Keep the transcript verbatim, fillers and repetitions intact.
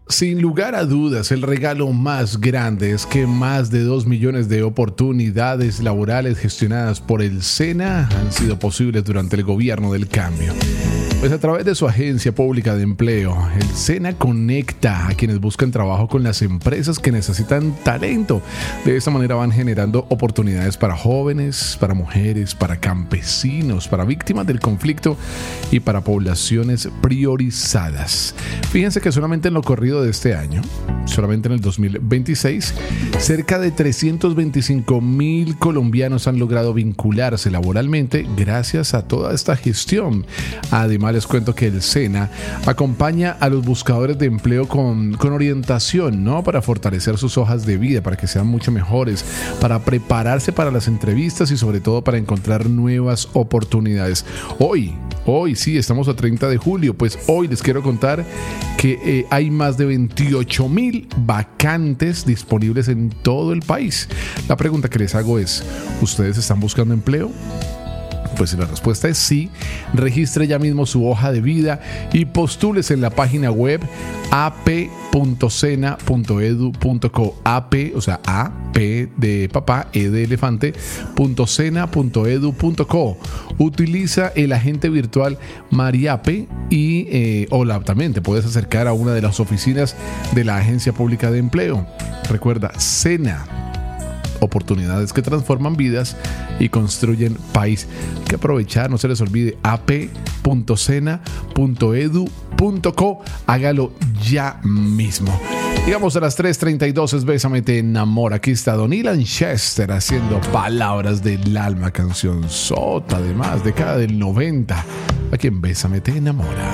Sin lugar a dudas, el regalo más grande es que más de dos millones de oportunidades laborales gestionadas por el SENA han sido posibles durante el gobierno del cambio. Pues a través de su agencia pública de empleo, el SENA conecta a quienes buscan trabajo con las empresas que necesitan talento. De esta manera van generando oportunidades para jóvenes, para mujeres, para campesinos, para víctimas del conflicto y para poblaciones priorizadas. Fíjense que solamente en lo corrido de este año, solamente en el dos mil veintiséis, cerca de trescientos veinticinco mil colombianos han logrado vincularse laboralmente gracias a toda esta gestión. Además, les cuento que el SENA acompaña a los buscadores de empleo con, con orientación, ¿no? Para fortalecer sus hojas de vida, para que sean mucho mejores, para prepararse para las entrevistas y sobre todo para encontrar nuevas oportunidades. Hoy, hoy sí, estamos a treinta de julio, pues hoy les quiero contar que eh, hay más de veintiocho mil vacantes disponibles en todo el país. La pregunta que les hago es, ¿ustedes están buscando empleo? Pues si la respuesta es sí, registre ya mismo su hoja de vida y postúlese en la página web a p punto sena punto edu punto co. A P, o sea, A, P de papá, E de elefante, punto sena punto edu punto co. Utiliza el agente virtual Mariape y eh, o la, también te puedes acercar a una de las oficinas de la Agencia Pública de Empleo. Recuerda, SENA. Oportunidades que transforman vidas y construyen país. Hay que aprovechar, no se les olvide, a p punto sena punto edu punto co. Hágalo ya mismo. Llegamos a las tres treinta y dos, es Bésame Te Enamora. Aquí está Don Ilan Chester haciendo Palabras del Alma, canción sota, además, década del noventa. Aquí en Bésame Te Enamora.